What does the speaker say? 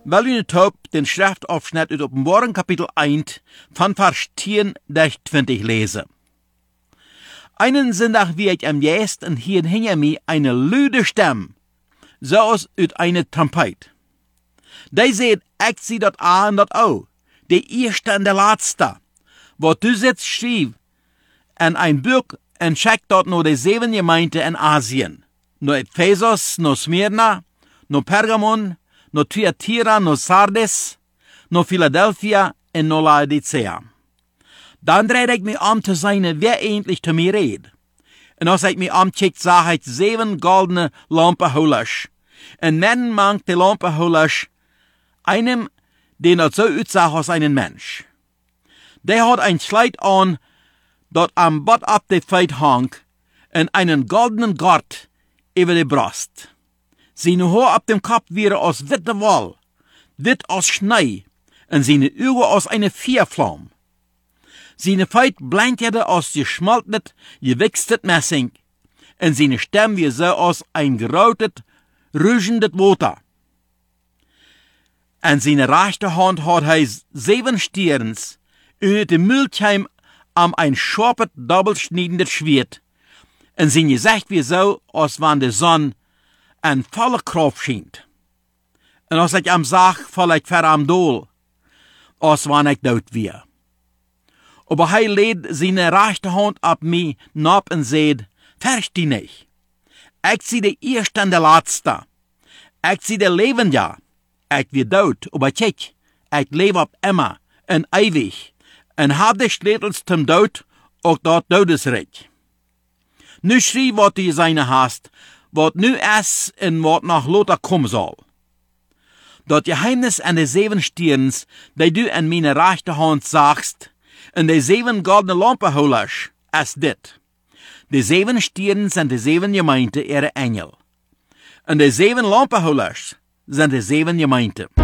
Weil u het op den Schriftaufschnitt uit Openbaring Kapitel 1 van vers 10 durch 20 lesen. Einen Sonntag wird am Jesten hier hinter mir eine luide Stem, zoals uit eine Trompet. Die sagt, ich zie dat A en dat O, de eerste en de laatste. Wat du sitzt schreef en ein Buch en schickt dort nur de 7 Gemeinden in Asien. No Ephesus, no Smyrna, no Pergamon, no Thyatira, no Sardes, no Philadelphia en no Laodicea. Dan dreid ik me om te zijn wer endlich te mij reed. En als ik me omkijkt, zag ik 7 goldene lampenhouders. En men maakt de lampenhouders einem, den dat zo uitzag als een mens. Die had een Kleid aan, dat am bot op de feit hangt, en einen goldenen Gurt über de Brust. Seine Haar op dem Kopf wäre aus witte Woll, wit als Schnee, en seine Augen aus eine Feuerflamme. Seine Feit blendete aus geschmoltenet, gewichstet Messing, en seine Stimme wie so aus ein gerautet, rügendet Water. En seine rechte Hand had hij 7 Sterns, und de Mühltjeim am ein scharpet, doppelschneidendes Schwert, en zijn gezicht wie so, als wann de Sonne en volle Kraft schijnt. En als ik hem zag, val ik ver am dool, als wann ik dood weer. Aber hij leed zijn rechte hand op mij nap en zeid, fürcht die nicht. Ik zie de eerste en de laatste. Ik zie de levende. Ik weer dood, aber kijk, ik leef op immer en eeuwig, en heb de sleutels zum dood, ook dat dodesrijk. Nu schrie wat die seine hast, wat nu is en wat nog later komen zal. Dat geheimnis an de 7 Sterns, die du in meine rechte hand sagst, en de 7 goldene lampenhouders, is dit. De 7 Sterns zijn de 7 gemeenten ihre Engel. En de 7 lampenhouders zijn de 7 gemeenten.